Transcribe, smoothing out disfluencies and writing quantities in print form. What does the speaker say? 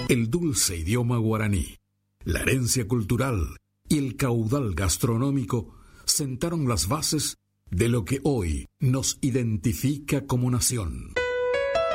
El dulce idioma guaraní, la herencia cultural y el caudal gastronómico sentaron las bases de lo que hoy nos identifica como nación.